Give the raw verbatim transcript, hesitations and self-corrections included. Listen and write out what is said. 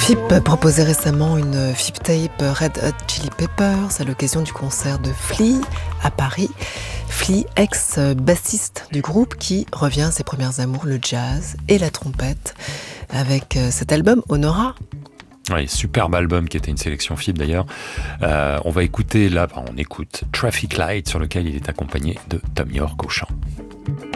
Flip proposait récemment une Flip Tape Red Hot Chili Peppers à l'occasion du concert de Flea à Paris. Flea, ex-bassiste du groupe qui revient à ses premières amours, le jazz et la trompette, avec cet album Honora. Oui, superbe album qui était une sélection Flip d'ailleurs. Euh, on va écouter là, on écoute Traffic Light sur lequel il est accompagné de Thom Yorke au chant.